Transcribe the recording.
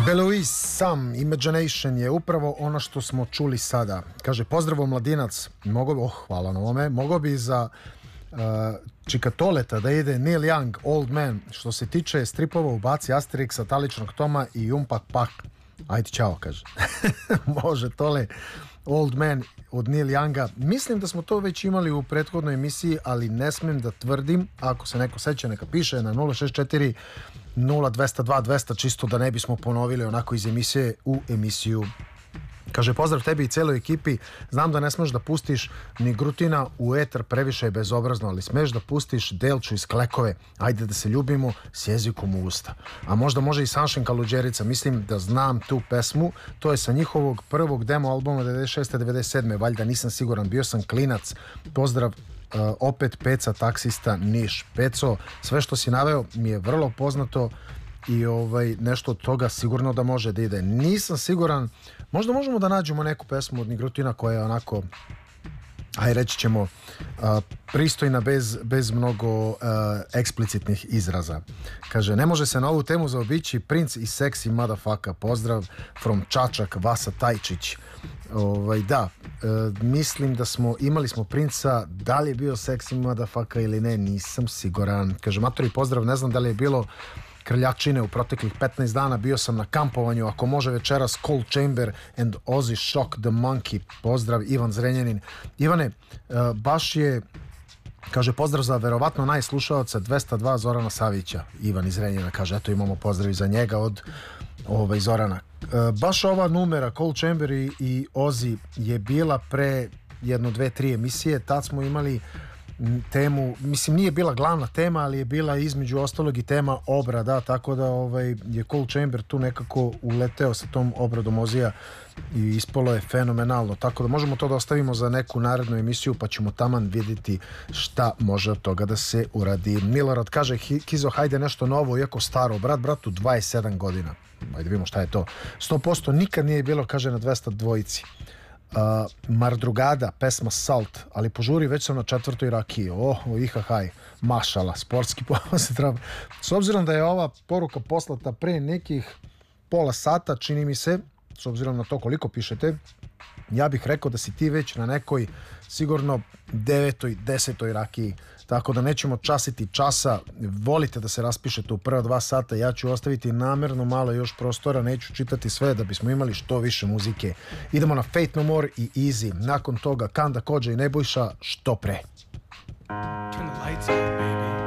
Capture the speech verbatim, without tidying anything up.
Belois Sam Imagination je upravo ono što smo čuli sada. Kaže, pozdravo mladinac, mogo bi, oh, hvala na ovome, mogo bi za uh, Čikatoleta da ide Neil Young, Old Man. Što se tiče stripova, ubaci Asterix, Taličnog Toma i Umpak Pak. Ajde, čao, kaže. Može, Tole, Old Man od Neil Younga. Mislim da smo to već imali u prethodnoj emisiji, ali ne smem da tvrdim. Ako se neko seća, neka piše na nula šest četiri nula dva nula dva dva nula nula, čisto da ne bismo ponovili onako iz emisije u emisiju. Kaže, pozdrav tebi i celoj ekipi. Znam da ne smeš da pustiš ni Grutina u etar, previše je bezobrazno, ali smeš da pustiš Delču iz Klekove. Ajde da se ljubimo s jezikom u usta. A možda može i Sanšin Kaluđerica. Mislim da znam tu pesmu. To je sa njihovog prvog demo albuma devedeset šeste devedeset sedme. Valjda nisam siguran, bio sam klinac. Pozdrav. Uh, opet Peca, taksista, Niš. Peco, sve što si naveo mi je vrlo poznato i ovaj, nešto od toga sigurno da može da ide. Nisam siguran, možda možemo da nađemo neku pesmu od Nigrutina koja je onako, aj reći ćemo, uh, pristojna bez, bez mnogo uh, eksplicitnih izraza. Kaže, ne može se na ovu temu zaobići Prince i Sexy Motherfucker. Pozdrav from Čačak, Vasa Tajčić. Ovaj, da, e, mislim da smo imali smo Princa, da li je bio Sexy Motherfucker ili ne, nisam siguran. Kaže, matori, pozdrav, ne znam da li je bilo krljačine u proteklih petnaest dana, bio sam na kampovanju, ako može večeras Cold Chamber and Ozzy Shock the Monkey. Pozdrav, Ivan Zrenjanin. Ivane, e, baš je, kaže, pozdrav za verovatno najslušaoca dvesta dva Zorana Savića. Ivan iz Zrenjanina kaže, eto imamo pozdrav i za njega od ovaj, Zorana. E, baš ova numera Cold Chamber i, i Ozzy je bila pre jedno, dve, tri emisije. Tad smo imali temu, mislim nije bila glavna tema, ali je bila između ostalog i tema obrada, tako da ovaj, je Cold Chamber tu nekako uleteo sa tom obradom Ozija i ispalo je fenomenalno, tako da možemo to da ostavimo za neku narednu emisiju, pa ćemo taman vidjeti šta može od toga da se uradi. Milorad kaže, Kizo, hajde nešto novo, iako staro, brat bratu dvadeset sedam godina, ajde vidimo šta je to. sto posto nikad nije bilo, kaže, na dvesta dvojici. Uh, Mardrugada, pesma Salt, ali požuri, već sam na četvrtoj rakiji. Oh, ihahaj, mašala, sportski pozdrav. S obzirom da je ova poruka poslata pre nekih pola sata, čini mi se, s obzirom na to koliko pišete, ja bih rekao da si ti već na nekoj sigurno devetoj, desetoj rakiji, tako da nećemo časiti časa. Volite da se raspišete u prva dva sata, ja ću ostaviti namerno malo još prostora, neću čitati sve da bismo imali što više muzike. Idemo na Fate No More i Easy, nakon toga Kanda Kodža i Nebojša što pre. Turn the lights out, baby.